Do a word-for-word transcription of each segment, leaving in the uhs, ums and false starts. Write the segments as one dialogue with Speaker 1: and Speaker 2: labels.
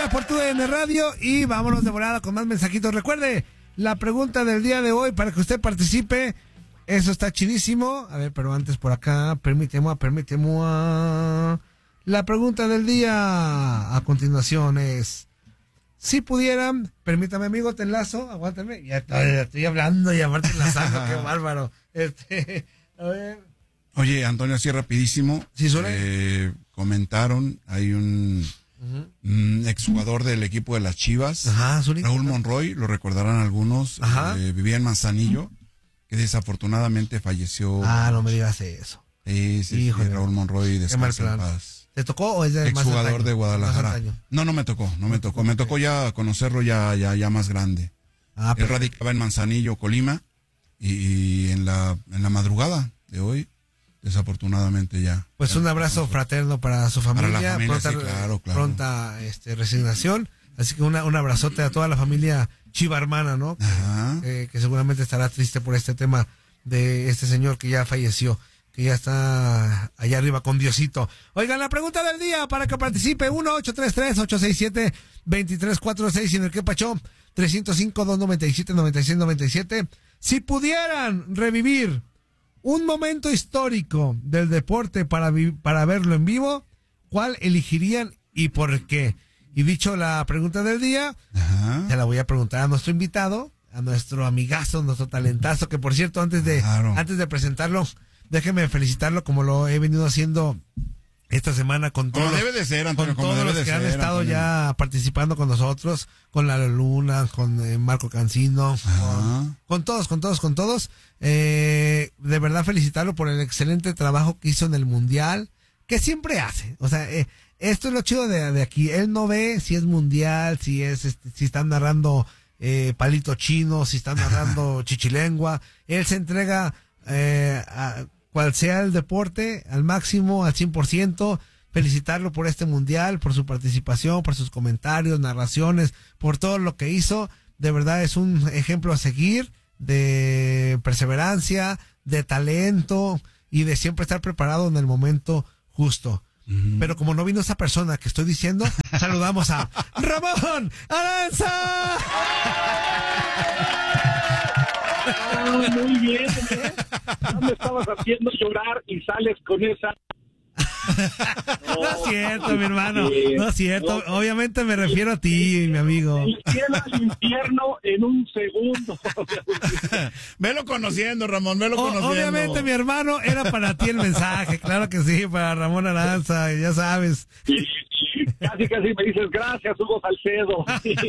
Speaker 1: Días por tu D N Radio y vámonos de volada con más mensajitos. Recuerde, la pregunta del día de hoy para que usted participe, eso está chidísimo. A ver, pero antes por acá, permíteme, permíteme. La pregunta del día a continuación es, si pudieran, permítame amigo, te enlazo, aguántame, ya estoy, ya estoy hablando y aparte enlazando, qué bárbaro. Este, a ver.
Speaker 2: Oye, Antonio, así rapidísimo,
Speaker 1: ¿Sí,
Speaker 2: eh, comentaron, hay un, uh-huh. un exjugador del equipo de las Chivas,
Speaker 1: Ajá,
Speaker 2: Raúl Monroy, lo recordarán algunos, eh, vivía en Manzanillo, que desafortunadamente falleció.
Speaker 1: Ah, no me digas eso.
Speaker 2: Sí, sí, sí, Raúl Monroy, descansa en paz.
Speaker 1: ¿Te tocó o es de más
Speaker 2: exjugador
Speaker 1: antaño?
Speaker 2: de Guadalajara? No, no me tocó, no me tocó, me tocó ya conocerlo ya, ya, ya más grande. Ah, Él radicaba en Manzanillo, Colima, y, y en la, en la madrugada de hoy, desafortunadamente ya.
Speaker 1: Pues
Speaker 2: ya
Speaker 1: un abrazo fraterno para su familia,
Speaker 2: para la familia,
Speaker 1: pronta,
Speaker 2: sí, claro, claro.
Speaker 1: pronta este, resignación, así que una, un abrazote a toda la familia Chiva hermana, ¿no? Que, eh, que seguramente estará triste por este tema de este señor que ya falleció, que ya está allá arriba con Diosito. Oigan, la pregunta del día para que participe, uno ocho tres tres, ocho seis siete, dos tres cuatro seis y en el que pachó, tres cero cinco, dos nueve siete, nueve seis nueve siete. Si pudieran revivir un momento histórico del deporte para, vi- para verlo en vivo, ¿cuál elegirían y por qué? Y dicho la pregunta del día, Ajá. se la voy a preguntar a nuestro invitado, a nuestro amigazo, nuestro talentazo, que por cierto, antes de, claro. antes de presentarlo, déjeme felicitarlo como lo he venido haciendo esta semana con todos,
Speaker 2: como debe de ser, Antonio,
Speaker 1: con
Speaker 2: como
Speaker 1: todos
Speaker 2: debe
Speaker 1: los
Speaker 2: de
Speaker 1: que
Speaker 2: ser,
Speaker 1: han estado
Speaker 2: Antonio.
Speaker 1: ya participando con nosotros, con Lalo Luna, con eh, Marco Cancino, con, con todos, con todos, con todos. Eh, de verdad felicitarlo por el excelente trabajo que hizo en el Mundial, que siempre hace. O sea, eh, esto es lo chido de, de aquí. Él no ve si es Mundial, si es, este, si están narrando eh, Palito Chino, si están narrando Chichilengua. Él se entrega eh, a cual sea el deporte, al máximo, al cien por ciento, felicitarlo por este mundial, por su participación, por sus comentarios, narraciones, por todo lo que hizo. De verdad es un ejemplo a seguir de perseverancia, de talento y de siempre estar preparado en el momento justo. Uh-huh. Pero como no vino esa persona que estoy diciendo, saludamos a Ramón Aranza.
Speaker 3: Ah, muy bien, ¿eh? No me estabas haciendo llorar y sales con esa.
Speaker 1: No, no es cierto, mi hermano, bien. no es cierto. No, obviamente me refiero a ti, mi amigo.
Speaker 3: El cielo al infierno en un segundo.
Speaker 2: Velo conociendo, Ramón, velo o, conociendo.
Speaker 1: Obviamente, mi hermano, era para ti el mensaje, claro que sí, para Ramón Aranza, ya sabes.
Speaker 3: Y, y casi, casi me dices, gracias, Hugo Salcedo.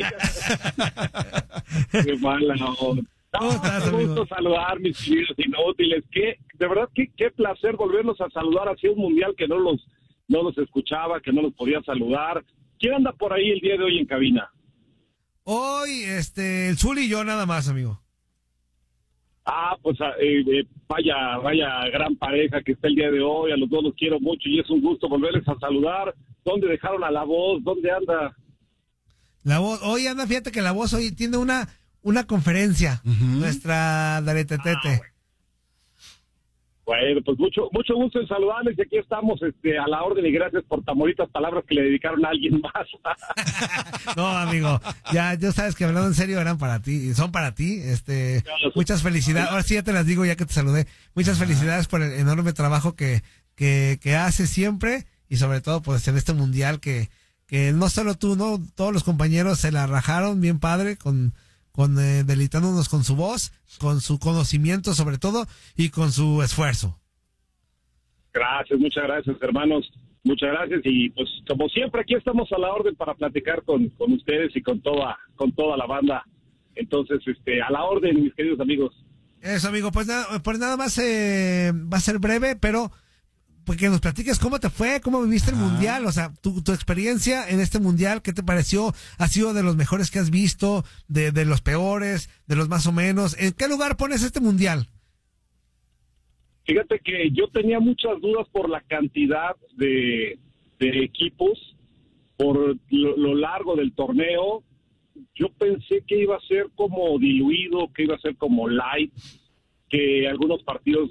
Speaker 3: Qué mala, no.
Speaker 1: ¿Cómo estás,
Speaker 3: amigo? Un gusto saludar, mis queridos inútiles. Qué, de verdad, qué, qué placer volverlos a saludar. Hacía un mundial que no los, no los escuchaba, que no los podía saludar. ¿Quién anda por ahí el día de hoy en cabina?
Speaker 1: Hoy, este, el Zuli y yo nada más, amigo.
Speaker 3: Ah, pues eh, eh, vaya, vaya gran pareja que está el día de hoy. A los dos los quiero mucho y es un gusto volverles a saludar. ¿Dónde dejaron a la voz? ¿Dónde anda?
Speaker 1: La voz, hoy anda, fíjate que la voz hoy tiene una... una conferencia, uh-huh. nuestra Daretetete. Ah,
Speaker 3: bueno, pues mucho mucho gusto en saludarles y aquí estamos este, a la orden y gracias por tan bonitas palabras que le dedicaron a alguien más.
Speaker 1: No, amigo, ya, ya sabes que hablando en serio eran para ti, son para ti, este, claro, muchas felicidades, ahora sí ya te las digo ya que te saludé, muchas uh-huh. felicidades por el enorme trabajo que, que, que haces siempre y sobre todo pues en este mundial que, que no solo tú, no, todos los compañeros se la rajaron bien padre con con eh, deleitándonos con su voz, con su conocimiento sobre todo y con su esfuerzo.
Speaker 3: Gracias, muchas gracias, hermanos, muchas gracias y pues como siempre aquí estamos a la orden para platicar con, con ustedes y con toda con toda la banda. Entonces, este, a la orden, mis queridos amigos.
Speaker 1: Eso, amigo, pues nada, pues nada más eh, va a ser breve, pero pues que nos platiques cómo te fue, cómo viviste el ah. mundial, o sea, tu, tu experiencia en este mundial, ¿qué te pareció? ¿Ha sido de los mejores que has visto, de, de los peores, de los más o menos? ¿En qué lugar pones este mundial?
Speaker 3: Fíjate que yo tenía muchas dudas por la cantidad de, de equipos, por lo, lo largo del torneo. Yo pensé que iba a ser como diluido, que iba a ser como light, que algunos partidos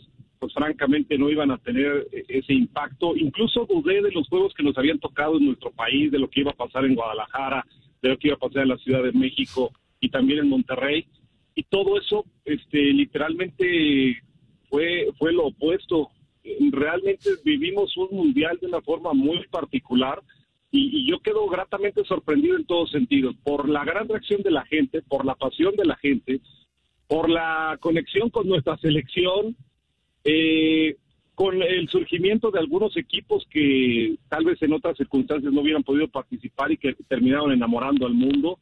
Speaker 3: pues francamente no iban a tener ese impacto. Incluso dudé de los juegos que nos habían tocado en nuestro país, de lo que iba a pasar en Guadalajara, de lo que iba a pasar en la Ciudad de México y también en Monterrey. Y todo eso, este, literalmente fue, fue lo opuesto. Realmente vivimos un mundial de una forma muy particular y, y yo quedo gratamente sorprendido en todos sentidos, por la gran reacción de la gente, por la pasión de la gente, por la conexión con nuestra selección, eh, con el surgimiento de algunos equipos que tal vez en otras circunstancias no hubieran podido participar y que terminaron enamorando al mundo.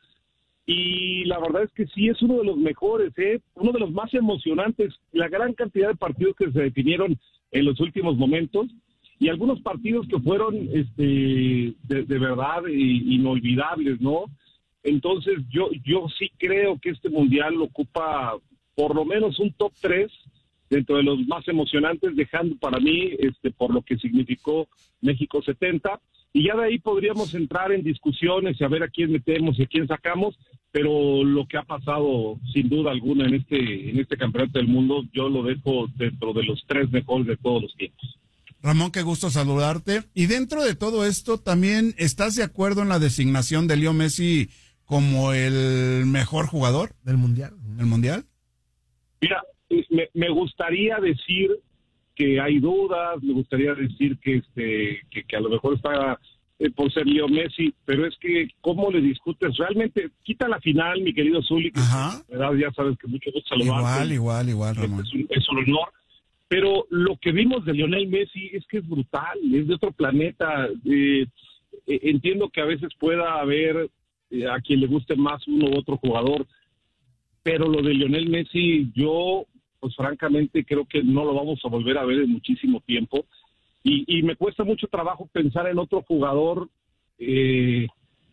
Speaker 3: Y la verdad es que sí, es uno de los mejores, ¿eh? Uno de los más emocionantes, la gran cantidad de partidos que se definieron en los últimos momentos y algunos partidos que fueron este, de, de verdad inolvidables, ¿no? Entonces yo, yo sí creo que este mundial ocupa por lo menos un top tres dentro de los más emocionantes, dejando para mí, este, por lo que significó México setenta, y ya de ahí podríamos entrar en discusiones y a ver a quién metemos y a quién sacamos, pero lo que ha pasado sin duda alguna en este en este campeonato del mundo, yo lo dejo dentro de los tres mejores de todos los tiempos.
Speaker 2: Ramón, qué gusto saludarte. Y dentro de todo esto, ¿también estás de acuerdo en la designación de Leo Messi como el mejor jugador
Speaker 1: del mundial?
Speaker 2: ¿El mundial?
Speaker 3: Mira, me, me gustaría decir que hay dudas, me gustaría decir que este que, que a lo mejor está eh, por ser Leo Messi, pero es que ¿cómo le discutes? Realmente, quita la final, mi querido Zuli, que verdad, ya sabes que mucho gusto saludarte.
Speaker 2: Igual, igual, igual, Ramón.
Speaker 3: Es un, es un honor. Pero lo que vimos de Lionel Messi es que es brutal, es de otro planeta. Eh, eh, entiendo que a veces pueda haber eh, a quien le guste más uno u otro jugador, pero lo de Lionel Messi, yo, pues francamente, creo que no lo vamos a volver a ver en muchísimo tiempo. Y, y me cuesta mucho trabajo pensar en otro jugador eh,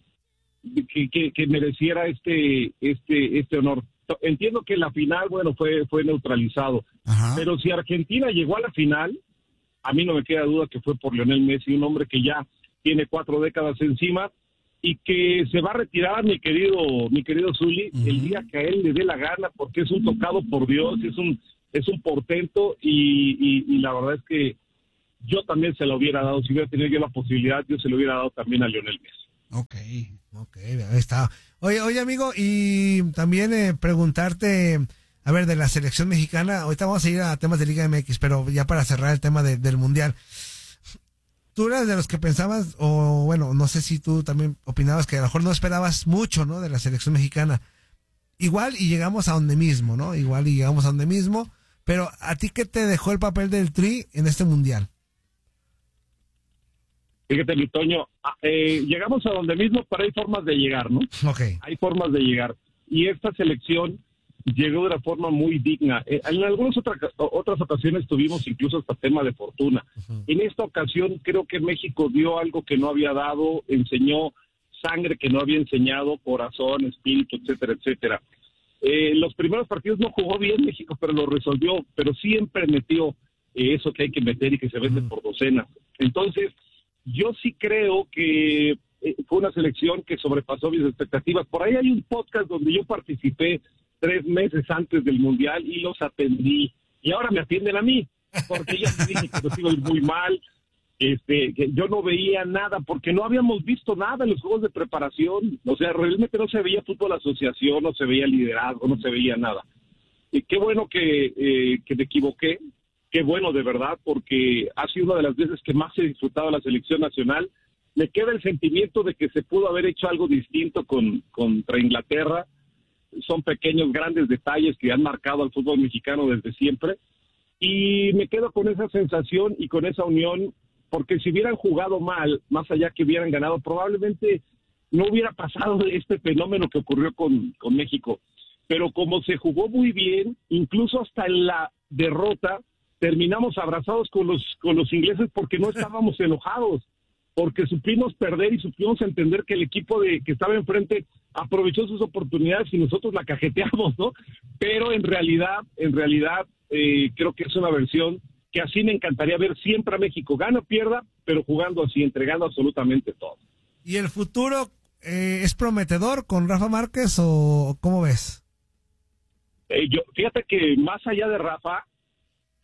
Speaker 3: que, que, que mereciera este, este, este honor. Entiendo que la final, bueno, fue, fue neutralizado. Ajá. Pero si Argentina llegó a la final, a mí no me queda duda que fue por Lionel Messi, un hombre que ya tiene cuatro décadas encima y que se va a retirar, mi querido, mi querido Zuli, uh-huh. el día que a él le dé la gana, porque es un tocado por Dios, es un, es un portento y, y, y la verdad es que yo también se lo hubiera dado, si hubiera tenido yo la posibilidad, yo se lo hubiera dado también a Lionel Messi.
Speaker 1: Ok, ok, ahí está. Oye, oye amigo, y también eh, preguntarte, a ver, de la selección mexicana, ahorita vamos a ir a temas de Liga M X, pero ya para cerrar el tema de, del Mundial. Tú eras de los que pensabas, o bueno, no sé si tú también opinabas que a lo mejor no esperabas mucho, ¿no?, de la selección mexicana. Igual y llegamos a donde mismo, ¿no? Igual y llegamos a donde mismo, pero ¿a ti qué te dejó el papel del Tri en este Mundial?
Speaker 3: Fíjate, mi Toño, eh, llegamos a donde mismo, pero hay formas de llegar, ¿no?
Speaker 1: Okay.
Speaker 3: Hay formas de llegar. Y esta selección llegó de una forma muy digna. Eh, en algunas otra, otras ocasiones tuvimos incluso hasta tema de fortuna. Uh-huh. En esta ocasión creo que México dio algo que no había dado, enseñó sangre que no había enseñado, corazón, espíritu, etcétera, etcétera. Eh, los primeros partidos no jugó bien México, pero lo resolvió, pero siempre metió eh, eso que hay que meter y que se vende uh-huh. por docenas. Entonces, yo sí creo que eh, fue una selección que sobrepasó mis expectativas. Por ahí hay un podcast donde yo participé tres meses antes del Mundial y los atendí. Y ahora me atienden a mí, porque ya te dije que nos iba a ir muy mal, este, que yo no veía nada, porque no habíamos visto nada en los juegos de preparación. O sea, realmente no se veía fútbol asociación, no se veía liderazgo, no se veía nada. Y qué bueno que, eh, que me equivoqué. Qué bueno, de verdad, porque ha sido una de las veces que más he disfrutado la selección nacional. Me queda el sentimiento de que se pudo haber hecho algo distinto con, contra Inglaterra. Son pequeños, grandes detalles que han marcado al fútbol mexicano desde siempre. Y me quedo con esa sensación y con esa unión, porque si hubieran jugado mal, más allá que hubieran ganado, probablemente no hubiera pasado este fenómeno que ocurrió con, con México. Pero como se jugó muy bien, incluso hasta en la derrota, terminamos abrazados con los con los ingleses porque no estábamos enojados, porque supimos perder y supimos entender que el equipo de que estaba enfrente aprovechó sus oportunidades y nosotros la cajeteamos, ¿no? Pero en realidad, en realidad, eh, creo que es una versión que así me encantaría ver siempre a México, gana o pierda, pero jugando así, entregando absolutamente todo.
Speaker 1: ¿Y el futuro eh, es prometedor con Rafa Márquez o cómo ves?
Speaker 3: Eh, yo, fíjate que más allá de Rafa,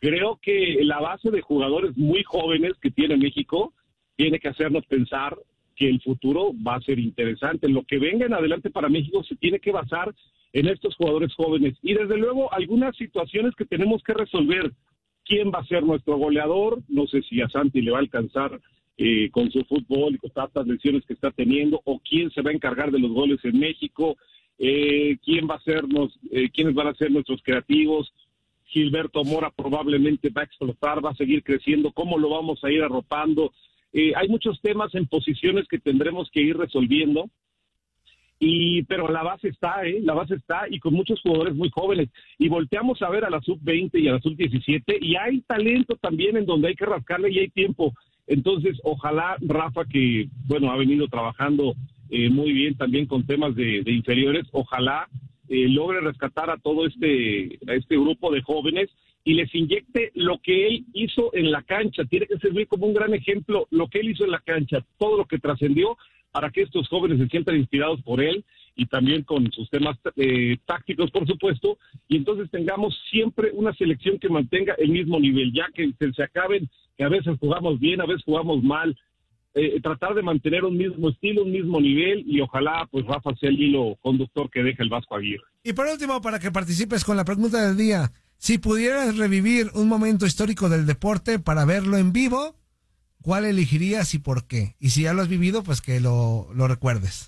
Speaker 3: creo que la base de jugadores muy jóvenes que tiene México tiene que hacernos pensar que el futuro va a ser interesante. Lo que venga en adelante para México se tiene que basar en estos jugadores jóvenes. Y desde luego algunas situaciones que tenemos que resolver. ¿Quién va a ser nuestro goleador? No sé si a Santi le va a alcanzar eh, con su fútbol y con tantas lesiones que está teniendo, o quién se va a encargar de los goles en México, eh, quién va a ser nos, eh, quiénes van a ser nuestros creativos. Gilberto Mora probablemente va a explotar, va a seguir creciendo, ¿cómo lo vamos a ir arropando? Eh, hay muchos temas en posiciones que tendremos que ir resolviendo, y pero la base está, ¿eh? La base está, y con muchos jugadores muy jóvenes. Y volteamos a ver a la sub veinte y a la sub diecisiete, y hay talento también en donde hay que rascarle y hay tiempo. Entonces, ojalá Rafa, que, bueno, ha venido trabajando eh, muy bien también con temas de, de inferiores, ojalá eh, logre rescatar a todo este, a este grupo de jóvenes y les inyecte lo que él hizo en la cancha. Tiene que servir como un gran ejemplo lo que él hizo en la cancha, todo lo que trascendió, para que estos jóvenes se sientan inspirados por él y también con sus temas eh, tácticos, por supuesto, y entonces tengamos siempre una selección que mantenga el mismo nivel, ya que se, se acaben, que a veces jugamos bien, a veces jugamos mal, eh, tratar de mantener un mismo estilo, un mismo nivel, y ojalá pues Rafa sea el hilo conductor que deje el Vasco Aguirre.
Speaker 1: Y por último, para que participes con la pregunta del día, si pudieras revivir un momento histórico del deporte para verlo en vivo, ¿cuál elegirías y por qué? Y si ya lo has vivido, pues que lo, lo recuerdes.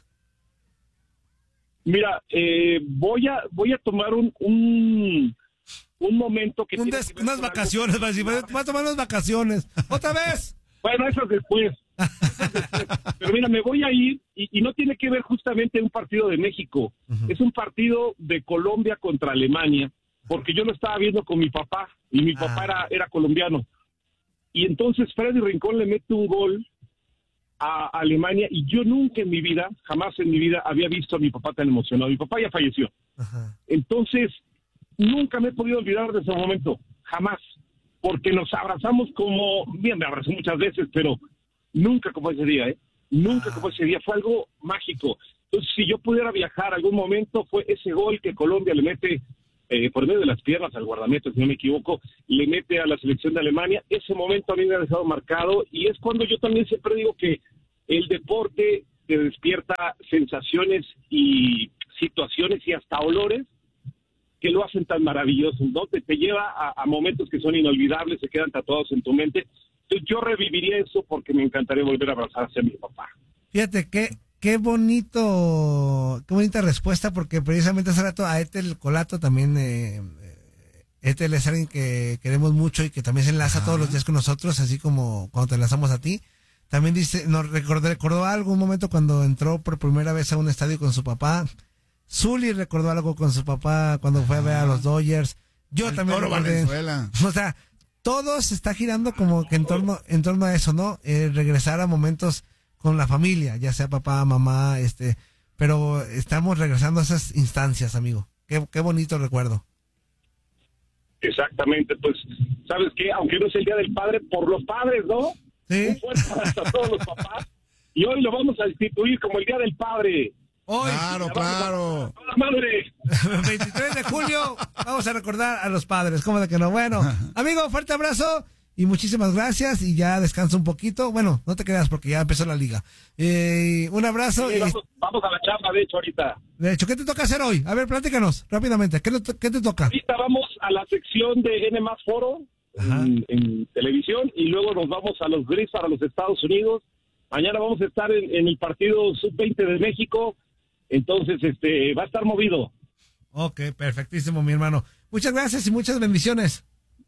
Speaker 3: Mira, eh, voy a voy a tomar un un, un momento que...
Speaker 1: Un des, que unas vacaciones, vas a, decir, vas a tomar unas vacaciones. ¿Otra vez?
Speaker 3: Bueno, eso es después. Pero mira, me voy a ir, y, y no tiene que ver justamente un partido de México. Uh-huh. Es un partido de Colombia contra Alemania, porque yo lo estaba viendo con mi papá, y mi papá ah. era, era colombiano. Y entonces Freddy Rincón le mete un gol a Alemania, y yo nunca en mi vida, jamás en mi vida había visto a mi papá tan emocionado. Mi papá ya falleció. Ajá. Entonces, nunca me he podido olvidar de ese momento, jamás, porque nos abrazamos como, bien, me abrazó muchas veces, pero nunca como ese día, ¿eh? Nunca ah. como ese día, fue algo mágico. Entonces, si yo pudiera viajar algún momento, fue ese gol que Colombia le mete Eh, por medio de las piernas al guardameta, si no me equivoco, le mete a la selección de Alemania. Ese momento a mí me ha dejado marcado, y es cuando yo también siempre digo que el deporte te despierta sensaciones y situaciones y hasta olores que lo hacen tan maravilloso, ¿no? Te, te lleva a, a momentos que son inolvidables, se quedan tatuados en tu mente. Entonces yo reviviría eso porque me encantaría volver a abrazar a mi papá.
Speaker 1: Fíjate que Qué bonito, qué bonita respuesta, porque precisamente hace rato a Ethel Colato también, eh, Ethel es alguien que queremos mucho y que también se enlaza Ajá. todos los días con nosotros, así como cuando te enlazamos a ti. También dice, nos recordó, recordó algo, un momento cuando entró por primera vez a un estadio con su papá. Zully recordó algo con su papá cuando Ajá. fue a ver a los Dodgers. Yo El también recordé. Venezuela. O sea, todo se está girando como que en torno, en torno a eso, ¿no? Eh, regresar a momentos con la familia, ya sea papá, mamá, este, pero estamos regresando a esas instancias, amigo. Qué, qué bonito recuerdo.
Speaker 3: Exactamente, pues, ¿sabes qué? Aunque no es el Día del Padre, por los padres, ¿no?
Speaker 1: Sí.
Speaker 3: Un fuerte abrazo a todos los papás, y hoy lo vamos a instituir como el Día del Padre.
Speaker 1: Hoy,
Speaker 2: claro, claro.
Speaker 3: A la madre.
Speaker 1: veintitrés de julio, vamos a recordar a los padres, ¿cómo de que no? Bueno, amigo, fuerte abrazo. Y muchísimas gracias, y ya descansa un poquito. Bueno, no te creas porque ya empezó la liga. Eh, un abrazo.
Speaker 3: Sí,
Speaker 1: y...
Speaker 3: vamos, vamos a la chamba, de hecho, ahorita.
Speaker 1: De hecho, ¿qué te toca hacer hoy? A ver, platícanos rápidamente. ¿Qué, qué te toca?
Speaker 3: Ahorita vamos a la sección de N más Foro en, en televisión, y luego nos vamos a los Gris para los Estados Unidos. Mañana vamos a estar en, en el partido sub veinte de México. Entonces, este, va a estar movido.
Speaker 1: Ok, perfectísimo, mi hermano. Muchas gracias y muchas bendiciones.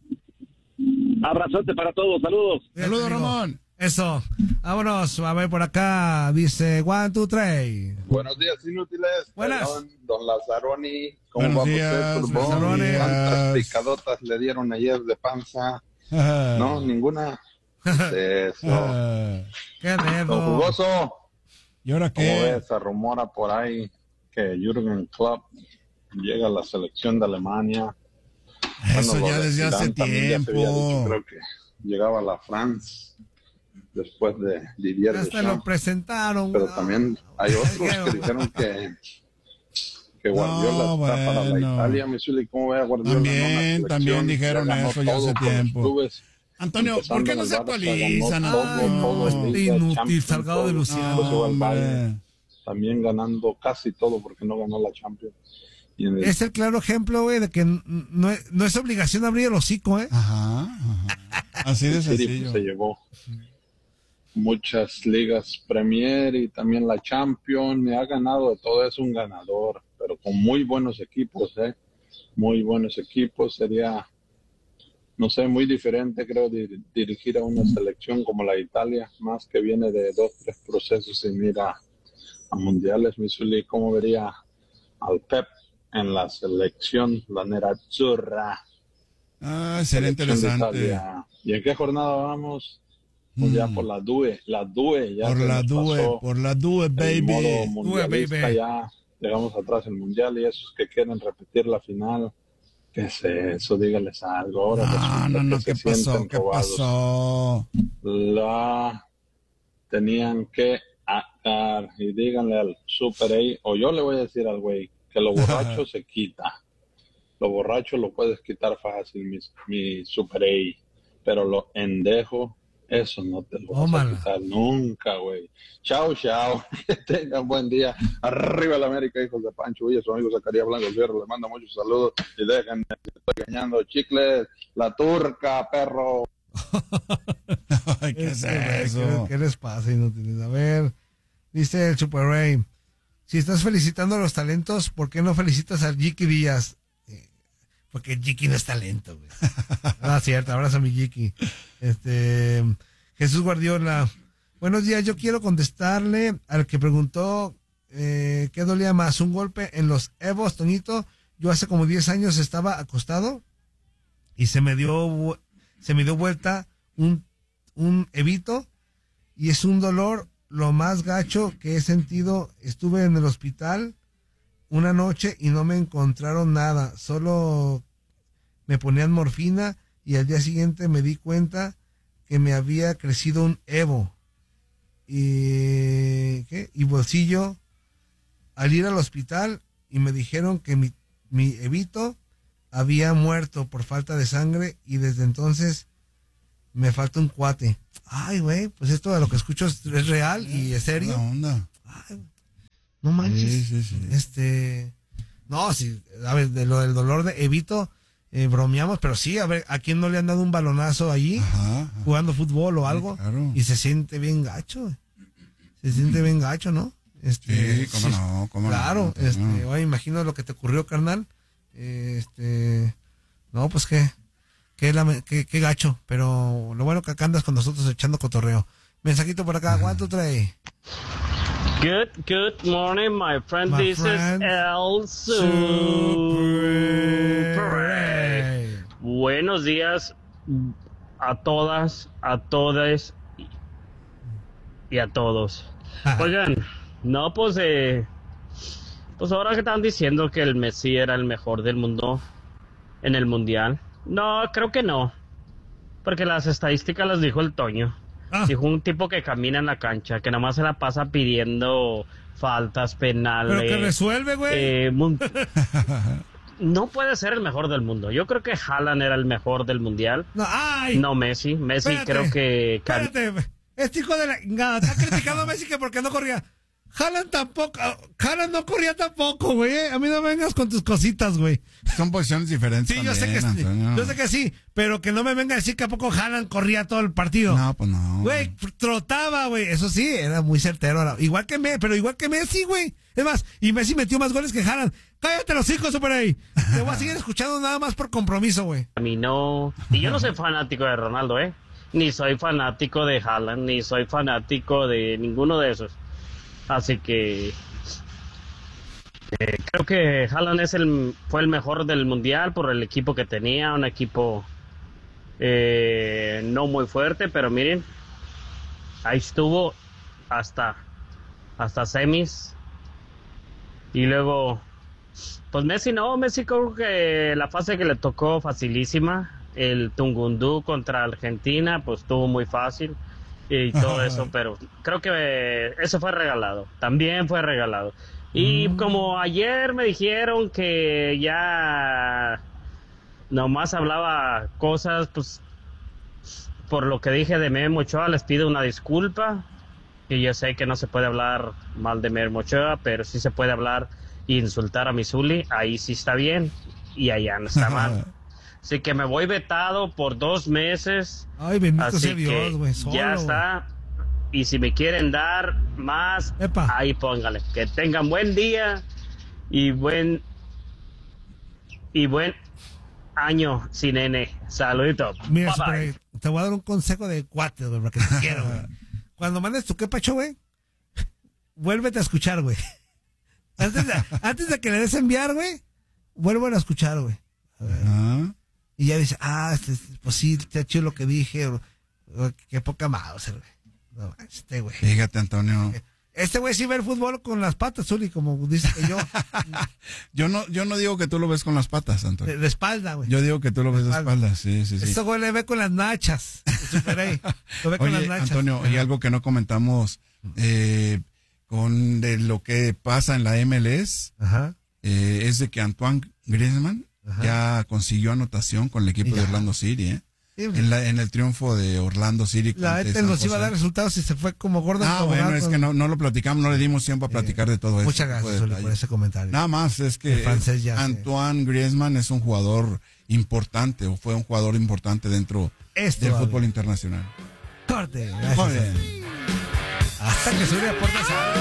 Speaker 3: Abrazote para todos, saludos.
Speaker 2: Saludos, Ramón.
Speaker 1: Eso, vámonos, a ver por acá, dice one, two, three.
Speaker 4: Buenos días, inútiles.
Speaker 1: Buenas.
Speaker 4: Perdón, don Lazzaroni, ¿cómo
Speaker 2: Buenos
Speaker 4: va
Speaker 2: días,
Speaker 4: usted, Turbón? ¿Cuántas picadotas le dieron ayer de panza?
Speaker 2: Ajá.
Speaker 4: No, ninguna. Eso.
Speaker 2: Ajá.
Speaker 1: Qué dedo.
Speaker 4: Don Jugoso.
Speaker 2: ¿Y ahora qué?
Speaker 4: ¿Cómo ves? Se rumora por ahí que Jürgen Klopp llega a la selección de Alemania.
Speaker 2: Eso
Speaker 4: Bueno,
Speaker 2: ya desde hace tiempo.
Speaker 4: Ya dicho, creo que llegaba a la France después de Didier
Speaker 1: Hasta
Speaker 4: Deschamps.
Speaker 1: lo presentaron.
Speaker 4: Pero también hay otros que dijeron que que Guardiola
Speaker 2: No,
Speaker 4: está para la
Speaker 2: bueno.
Speaker 4: Italia, Misuli, ¿cómo ve a Guardiola?
Speaker 2: También,
Speaker 4: ¿no?
Speaker 2: también dijeron
Speaker 4: Ya ganó
Speaker 2: eso ya
Speaker 4: todo
Speaker 2: hace
Speaker 4: con los
Speaker 2: tiempo.
Speaker 4: clubes,
Speaker 2: Antonio, ¿por
Speaker 4: empezando
Speaker 2: qué
Speaker 4: en
Speaker 2: no
Speaker 4: el
Speaker 2: se
Speaker 4: Barça,
Speaker 2: actualizan?
Speaker 4: ganó todo,
Speaker 1: Ay, no,
Speaker 4: todo,
Speaker 1: este
Speaker 4: Liga,
Speaker 1: inútil,
Speaker 4: Champions,
Speaker 1: Salgado de
Speaker 4: todo.
Speaker 1: Luciano.
Speaker 4: Después se fue al
Speaker 2: hombre.
Speaker 4: Bayern, también ganando casi todo porque no ganó la Champions. Y en el
Speaker 1: Es el claro ejemplo, güey, de que n- no es, no es obligación abrir el hocico, ¿eh?
Speaker 2: Ajá, ajá. Así de
Speaker 4: City,
Speaker 2: sencillo.
Speaker 4: pues, se llevó muchas ligas Premier y también la Champions, y ha ganado de todo, es un ganador, pero con muy buenos equipos, ¿eh? Muy buenos equipos, sería, no sé, muy diferente, creo, dir- dirigir a una selección como la Italia, más que viene de dos, tres procesos sin ir a, a mundiales. Misuli, ¿cómo vería al Pep en la selección, la nerazzurra?
Speaker 2: Ah, sería
Speaker 4: Selección de
Speaker 2: interesante.
Speaker 4: Italia. ¿Y en qué jornada vamos? Pues ya
Speaker 2: Mm.
Speaker 4: por la DUE, la DUE ya
Speaker 2: Por
Speaker 4: se
Speaker 2: la
Speaker 4: nos
Speaker 2: due,
Speaker 4: pasó
Speaker 2: por la due,
Speaker 4: el modo
Speaker 2: baby.
Speaker 4: mundialista,
Speaker 1: baby.
Speaker 4: ya llegamos atrás el mundial y esos que quieren repetir la final, ¿qué es eso? Dígales algo. Ahora
Speaker 2: No,
Speaker 4: resulta
Speaker 2: no, no,
Speaker 4: que
Speaker 2: ¿qué
Speaker 4: se
Speaker 2: pasó?
Speaker 4: sienten
Speaker 2: ¿Qué
Speaker 4: robados.
Speaker 2: pasó?
Speaker 4: La tenían que atar y díganle al Super A, o yo le voy a decir al güey, que lo borracho se quita. Lo borracho lo puedes quitar fácil, mi, mi Super A, pero lo endejo, eso no te lo vas
Speaker 1: Tómala.
Speaker 4: a quitar nunca, güey. Chao, chao. Que tengan buen día. Arriba la América, hijos de Pancho Villa, su amigo Zacarías Blanco Fierro. Les mando muchos saludos y déjenme, estoy engañando. Chicles, la turca, perro.
Speaker 2: Ay, ¿qué es
Speaker 1: Este, güey,
Speaker 2: eso?
Speaker 1: ¿Qué, qué les pasa, inútiles? A ver, dice el Super Ray, si estás felicitando a los talentos, ¿por qué no felicitas a Jiki Díaz? Eh, porque Jiki no es talento, güey. Ah, cierto, abrazo a mi Jiki. Este, Jesús Guardiola, buenos días, yo quiero contestarle al que preguntó eh, ¿qué dolía más? ¿Un golpe en los Evos, Toñito? Yo hace como diez años estaba acostado y se me dio, vu- se me dio vuelta un, un evito y es un dolor lo más gacho que he sentido. Estuve en el hospital una noche y no me encontraron nada, solo me ponían morfina y al día siguiente me di cuenta que me había crecido un evo y, ¿qué? y bolsillo. Al ir al hospital y me dijeron que mi, mi evito había muerto por falta de sangre y desde entonces me falta un cuate. Ay, güey, pues esto de lo que escucho es, es real y es serio.
Speaker 2: ¿Qué onda?
Speaker 1: Ay, no manches.
Speaker 2: Sí, sí, sí.
Speaker 1: Este, no, sí, a ver, de lo del dolor de evito, eh, bromeamos, pero sí, a ver, ¿a quién no le han dado un balonazo allí
Speaker 2: Ajá, ajá.
Speaker 1: jugando fútbol o algo?
Speaker 2: claro.
Speaker 1: Y se siente bien gacho, güey. Se siente bien gacho, ¿no? Este,
Speaker 2: Sí, cómo no, cómo no,
Speaker 1: claro,
Speaker 2: no, no.
Speaker 1: este, oye, imagino lo que te ocurrió, carnal. Este, no, pues qué, qué, lame- qué, qué gacho, pero lo bueno que acá andas con nosotros echando cotorreo. Mensajito por acá, ¿cuánto trae?
Speaker 5: Good, good morning, my friend.
Speaker 1: My
Speaker 5: This
Speaker 1: friend.
Speaker 5: is El Super. Buenos días a todas, a todas y- y a todos. Oigan, no, pues, eh, pues ahora que están diciendo que el Messi era el mejor del mundo en el mundial. No, creo que no. Porque las estadísticas las dijo el Toño.
Speaker 1: Ah.
Speaker 5: Dijo un tipo que camina en la cancha, que nada más se la pasa pidiendo faltas, penales.
Speaker 1: Pero que resuelve, güey.
Speaker 5: eh, mun- no puede ser el mejor del mundo. Yo creo que Haaland era el mejor del mundial.
Speaker 1: No, ay.
Speaker 5: No Messi. Messi
Speaker 1: Espérate,
Speaker 5: creo que...
Speaker 1: Espérate, este hijo de la chingada está criticando a Messi que porque no corría. Haaland tampoco, Haaland no corría tampoco, güey. eh. A mí no me vengas con tus cositas, güey.
Speaker 2: Son posiciones diferentes.
Speaker 1: Sí, yo sé
Speaker 2: también,
Speaker 1: que sí,
Speaker 2: Antonio.
Speaker 1: yo sé que sí, pero que no me venga a decir que a poco Haaland corría todo el partido.
Speaker 2: No, pues no.
Speaker 1: Güey, trotaba, güey. Eso sí, era muy certero. era- Igual que Messi, pero igual que Messi, güey. Es más, y Messi metió más goles que Haaland. Cállate los hijos, Super ahí. Te voy a seguir escuchando nada más por compromiso, güey.
Speaker 5: caminó. Y yo no soy fanático de Ronaldo, ¿eh? Ni soy fanático de Haaland, ni soy fanático de ninguno de esos. Así que eh, creo que Haaland es el, fue el mejor del mundial por el equipo que tenía, un equipo eh, no muy fuerte, pero miren, ahí estuvo hasta, hasta semis. Y luego, pues Messi no, Messi creo que la fase que le tocó facilísima. El Tungundú contra Argentina, pues estuvo muy fácil y todo eso, pero creo que eso fue regalado, también fue regalado. Y mm. como ayer me dijeron que ya nomás hablaba cosas, pues por lo que dije de Memo Ochoa, les pido una disculpa. Y yo sé que no se puede hablar mal de Memo Ochoa, pero sí se puede hablar e insultar a mi Zuli, ahí sí está bien y allá no está mal. Así que me voy vetado por dos meses.
Speaker 1: Ay, bendito
Speaker 5: así
Speaker 1: sea Dios, güey.
Speaker 5: Ya está. Y si me quieren dar más, Epa. ahí póngale. Que tengan buen día y buen y buen año sin N. Saludito.
Speaker 1: Mira, bye, bye. Te voy a dar un consejo de cuate, güey, porque te quiero, güey. Cuando mandes tu qué pacho, güey, vuélvete a escuchar, güey. Antes de, antes de que le des enviar, güey, vuélvelo a escuchar, güey. Uh-huh. Y ya dice, ah, este, pues sí, está chido lo que dije. O, o, qué poca mouse, güey. No, este güey.
Speaker 2: Fíjate, Antonio.
Speaker 1: Este güey sí ve el fútbol con las patas, Zuli, como dice que yo.
Speaker 2: yo no yo no digo que tú lo ves con las patas, Antonio.
Speaker 1: De, de espalda, güey.
Speaker 2: Yo digo que tú lo ves de espalda, sí, sí, sí.
Speaker 1: Este güey le ve con las nachas. Superé. Lo ve
Speaker 2: Oye,
Speaker 1: con las nachas.
Speaker 2: Antonio, y algo que no comentamos, eh, con de lo que pasa en la M L S, Ajá. Eh, es de que Antoine Griezmann Ajá. ya consiguió anotación con el equipo de Orlando City, ¿eh? Sí, en, la, en el triunfo de Orlando City.
Speaker 1: La E T nos iba a dar resultados y se fue como gordo.
Speaker 2: Ah, bueno, es que no, no lo platicamos, no le dimos tiempo a platicar eh, de todo eso.
Speaker 1: Muchas gracias, Zuli, por ese comentario.
Speaker 2: Nada más, es que Antoine se... Griezmann es un jugador importante, o fue un jugador importante dentro Esto del fútbol internacional.
Speaker 1: Corte, gracias. Hasta que Zuli aporta.